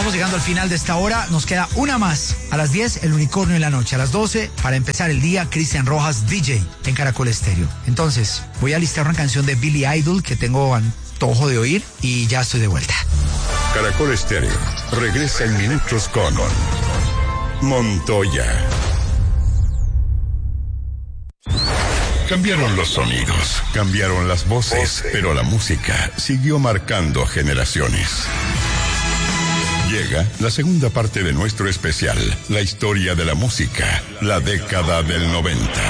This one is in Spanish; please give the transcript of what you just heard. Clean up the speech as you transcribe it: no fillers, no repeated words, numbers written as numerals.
Vamos llegando al final de esta hora. Nos queda una más. A las 10, El Unicornio en la Noche. A las 12, para empezar el día, Cristian Rojas, DJ, en Caracol Estéreo. Entonces, voy a listar una canción de Billy Idol que tengo antojo de oír y ya estoy de vuelta. Caracol Estéreo regresa en minutos con Montoya. Cambiaron los sonidos, cambiaron las voces, pero la música siguió marcando generaciones. Llega la segunda parte de nuestro especial, la historia de la música, la década del 90.